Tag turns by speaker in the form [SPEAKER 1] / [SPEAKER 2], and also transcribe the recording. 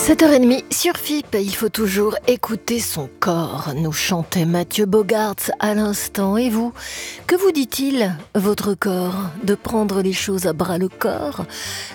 [SPEAKER 1] 7h30 sur FIP, il faut toujours écouter son corps, nous chantait Mathieu Bogarts à l'instant. Et vous, que vous dit-il, votre corps, de prendre les choses à bras le corps,